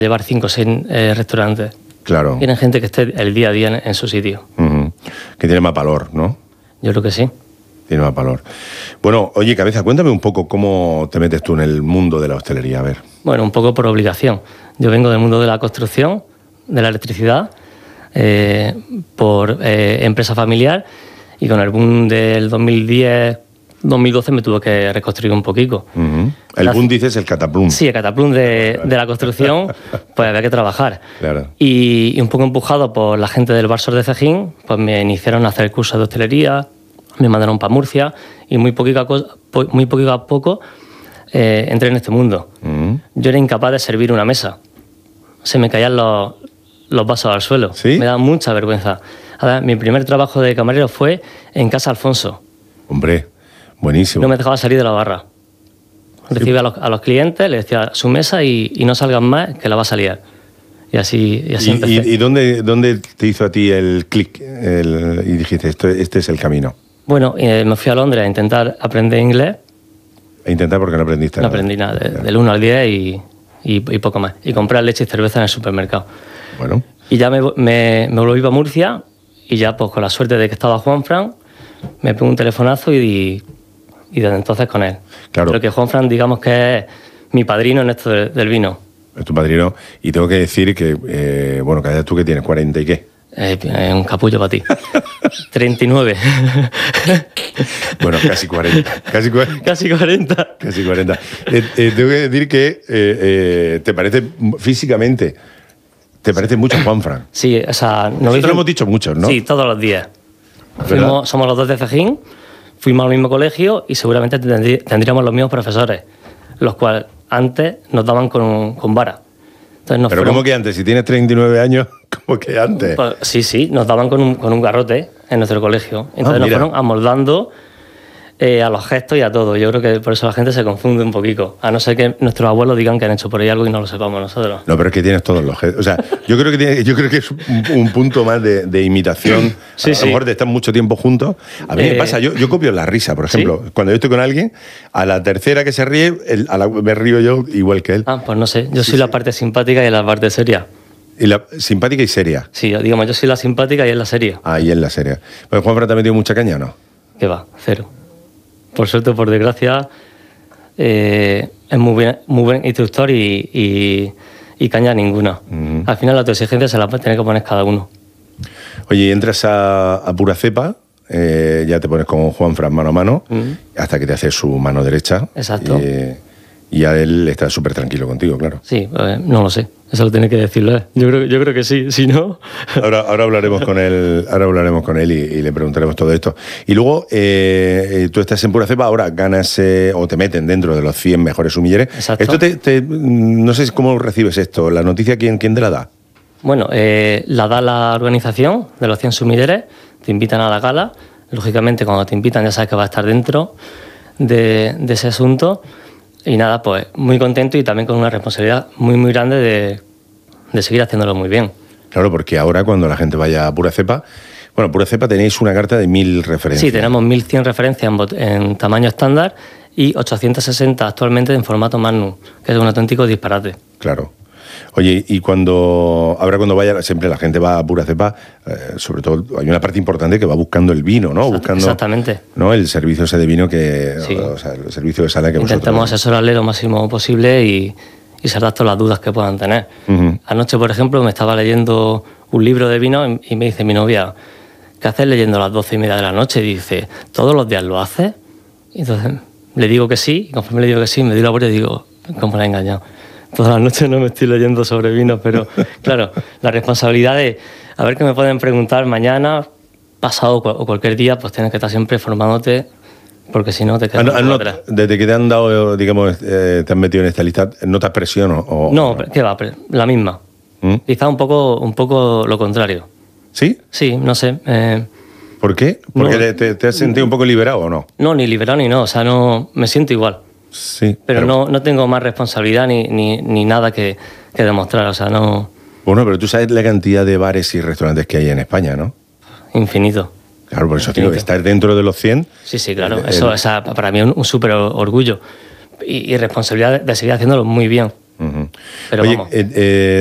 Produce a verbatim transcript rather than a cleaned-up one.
llevar cinco o seis eh, restaurantes. Claro. Tienen gente que esté el día a día en, en su sitio. Uh-huh. Que tiene más valor, ¿no? Yo creo que sí. Tiene más valor. Bueno, oye, Cabeza, cuéntame un poco cómo te metes tú en el mundo de la hostelería, a ver. Bueno, un poco por obligación. Yo vengo del mundo de la construcción, de la electricidad, eh, por eh, empresa familiar, y con el boom del dos mil diez, dos mil doce me tuve que reconstruir un poquito. Uh-huh. El la, boom dices el cataplum. Sí, el cataplum de, de la construcción, pues había que trabajar. Claro. Y, y un poco empujado por la gente del Barsor de Cejín, pues me iniciaron a hacer cursos de hostelería, me mandaron para Murcia y muy poquito a, co- muy poquito a poco eh, entré en este mundo. Uh-huh. Yo era incapaz de servir una mesa. Se me caían los, los vasos al suelo. ¿Sí? Me daba mucha vergüenza. A ver, mi primer trabajo de camarero fue en Casa Alfonso. Hombre, buenísimo. No me dejaba salir de la barra. Recibía sí. a, los, a los clientes, les decía su mesa y, y no salgan más, que la va a salir. Y así, y así ¿Y, empecé. ¿Y, y dónde, dónde te hizo a ti el clic el, y dijiste, esto, este es el camino? Bueno, eh, me fui a Londres a intentar aprender inglés. ¿A intentar porque no aprendiste no nada? No aprendí nada, de, del uno al diez y, y, y poco más. Y comprar leche y cerveza en el supermercado. Bueno. Y ya me, me, me volví para Murcia y ya pues con la suerte de que estaba Juanfran, me pegó un telefonazo y, y desde entonces con él. Claro. Pero que Juanfran, digamos que es mi padrino en esto de, del vino. Es tu padrino. Y tengo que decir que, eh, bueno, cada tú que tienes, ¿cuarenta y qué? Eh, eh, un capullo para ti. treinta y nueve. Bueno, casi cuarenta. Casi, cu- casi cuarenta. Casi cuarenta. Eh, eh, tengo que decir que eh, eh, te parece físicamente, te parece mucho Juanfran. Sí, o sea... Nosotros dicen, lo hemos dicho muchos, ¿no? Sí, todos los días. Fuimos, somos los dos de Cejín, fuimos al mismo colegio y seguramente tendrí, tendríamos los mismos profesores, los cuales antes nos daban con, con vara. Entonces nos Pero fueron, ¿cómo que antes? Si tienes treinta y nueve años, ¿cómo que antes? Pues, sí, sí, nos daban con un, con un garrote en nuestro colegio. Entonces ah, nos fueron amoldando eh, a los gestos y a todo. Yo creo que por eso la gente se confunde un poquito. A no ser que nuestros abuelos digan que han hecho por ahí algo y no lo sepamos nosotros. No, pero es que tienes todos los gestos. O sea, yo creo que, tiene, yo creo que es un, un punto más de, de imitación. Sí, a sí. lo mejor de estar mucho tiempo juntos. A mí eh, me pasa, yo, yo copio la risa, por ejemplo. ¿Sí? Cuando yo estoy con alguien, a la tercera que se ríe, el, a la, me río yo igual que él. Ah, pues no sé. Yo sí, soy sí. la parte simpática y la parte seria. Y la simpática y seria. Sí, digamos, yo soy la simpática y él la seria. Ah, y él la seria. ¿Pero Juanfran te ha metido mucha caña o no? ¿Qué va? Cero. Por suerte o por desgracia, eh, es muy buen, muy buen instructor y, y, y caña ninguna. Uh-huh. Al final la autoexigencia se la puede tener que poner cada uno. Oye, y entras a, a pura cepa, eh, ya te pones con Juanfran mano a mano, uh-huh. hasta que te hace su mano derecha. Exacto. Y, y a él está súper tranquilo contigo, claro. Sí, eh, no lo sé. Eso lo tiene que decirlo él. Yo creo, yo creo que sí, si no... Ahora, ahora hablaremos con él, ahora hablaremos con él y, y le preguntaremos todo esto. Y luego, eh, tú estás en pura cepa, ahora ganas eh, o te meten dentro de los cien mejores sumilleres. Exacto. Esto te, te, no sé cómo recibes esto, la noticia, ¿quién, quién te la da? Bueno, eh, la da la organización de los cien sumilleres, te invitan a la gala. Lógicamente, cuando te invitan ya sabes que vas a estar dentro de, de ese asunto. Y nada, pues muy contento y también con una responsabilidad muy, muy grande de, de seguir haciéndolo muy bien. Claro, porque ahora cuando la gente vaya a pura cepa, bueno, pura cepa tenéis una carta de mil referencias. Sí, tenemos mil cien referencias en, en tamaño estándar y ochocientas sesenta actualmente en formato Magnum, que es un auténtico disparate. Claro. Oye, y cuando ahora cuando vaya, siempre la gente va a pura cepa, eh, sobre todo hay una parte importante que va buscando el vino, ¿no? Buscando, exactamente. ¿no? El servicio ese de vino que, sí. o, o sea, el servicio de sala que intentamos vosotros... asesorarle lo máximo posible y, y saltar todas las dudas que puedan tener. Uh-huh. Anoche, por ejemplo, me estaba leyendo un libro de vino y me dice mi novia, ¿qué haces leyendo a las doce y media de la noche? Y dice, ¿todos los días lo haces? Y entonces le digo que sí, y conforme le digo que sí, me doy la vuelta y digo, ¿cómo la he engañado? Todas las noches no me estoy leyendo sobre vinos, pero claro, la responsabilidad de a ver qué me pueden preguntar mañana, pasado o cualquier día, pues tienes que estar siempre formándote, porque si no te quedas ah, no, no, desde que te han dado, digamos, eh, te han metido en esta lista, ¿notas presión o, o no? No, ¿qué va? La misma. ¿Mm? Quizá un poco, un poco lo contrario. ¿Sí? Sí, no sé. Eh, ¿Por qué? ¿Porque no, te, te has sentido un poco liberado o no? No, ni liberado ni no, o sea, no, me siento igual. Sí, pero, pero no, no tengo más responsabilidad ni, ni, ni nada que, que demostrar, o sea, no... Bueno, pero tú sabes la cantidad de bares y restaurantes que hay en España, ¿no? Infinito. Claro, por eso digo que estar dentro de los cien... Sí, sí, claro, el, eso el... o sea, para mí es un, un súper orgullo y, y responsabilidad de, de seguir haciéndolo muy bien. Uh-huh. Pero Oye, vamos. Eh, eh,